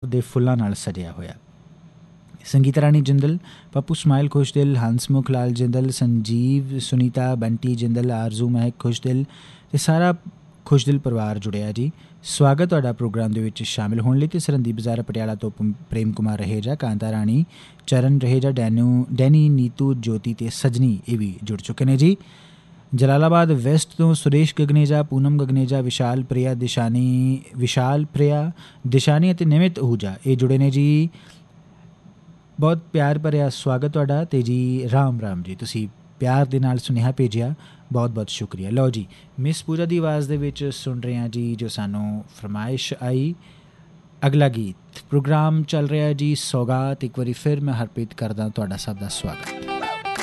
ਦੇ ਫੁੱਲਾਂ ਨਾਲ ਸਜਿਆ ਹੋਇਆ। ਸੰਗੀਤ ਰਾਣੀ ਜਿੰਦਲ, ਪੱਪੂ ਸਮਾਇਲ ਖੁਸ਼ਦਿਲ, ਹੰਸਮੁਖ ਲਾਲ ਜਿੰਦਲ, ਸੰਜੀਵ, ਸੁਨੀਤਾ, ਬੰਟੀ ਜਿੰਦਲ, ਆਰਜ਼ੂ ਮਹਿਕ ਖੁਸ਼ਦਿਲ ਅਤੇ ਸਾਰਾ ਖੁਸ਼ਦਿਲ ਪਰਿਵਾਰ ਜੁੜਿਆ ਜੀ। ਸਵਾਗਤ ਤੁਹਾਡਾ ਪ੍ਰੋਗਰਾਮ ਦੇ ਵਿੱਚ ਸ਼ਾਮਿਲ ਹੋਣ ਲਈ। ਅਤੇ ਸਰਹੰਦੀ ਬਾਜ਼ਾਰ ਪਟਿਆਲਾ ਤੋਂ ਪ੍ਰੇਮ ਕੁਮਾਰ ਰਹੇਜਾ, ਕਾਂਤਾ ਰਾਣੀ, ਚਰਨ ਰਹੇਜਾ, ਡੈਨੀ, ਨੀਤੂ, ਜੋਤੀ ਅਤੇ ਸਜਨੀ ਇਹ ਵੀ ਜੁੜ ਚੁੱਕੇ ਨੇ ਜੀ। ਜਲਾਲਾਬਾਦ ਵੈਸਟ ਤੋਂ ਸੁਰੇਸ਼ ਗਗਨੇਜਾ, ਪੂਨਮ ਗਗਨੇਜਾ, ਵਿਸ਼ਾਲ ਪ੍ਰਿਆ ਦਿਸ਼ਾਨੀ ਅਤੇ ਨਿਮਿਤ ਅਹੂਜਾ ਇਹ ਜੁੜੇ ਨੇ ਜੀ। ਬਹੁਤ ਪਿਆਰ ਭਰਿਆ ਸਵਾਗਤ ਤੁਹਾਡਾ। ਅਤੇ ਜੀ ਰਾਮ ਰਾਮ ਜੀ, ਤੁਸੀਂ ਪਿਆਰ ਦੇ ਨਾਲ ਸੁਨੇਹਾ ਭੇਜਿਆ, ਬਹੁਤ ਬਹੁਤ ਸ਼ੁਕਰੀਆ। ਲਓ ਜੀ, ਮਿਸ ਪੂਜਾ ਦੀ ਆਵਾਜ਼ ਦੇ ਵਿੱਚ ਸੁਣ ਰਹੇ ਹਾਂ ਜੀ ਜੋ ਸਾਨੂੰ ਫਰਮਾਇਸ਼ ਆਈ। ਅਗਲਾ ਗੀਤ ਪ੍ਰੋਗਰਾਮ ਚੱਲ ਰਿਹਾ ਜੀ ਸੌਗਾਤ। ਇੱਕ ਵਾਰੀ ਫਿਰ ਮੈਂ ਹਰਪ੍ਰੀਤ ਕਰਦਾ ਤੁਹਾਡਾ ਸਭ ਦਾ ਸਵਾਗਤ।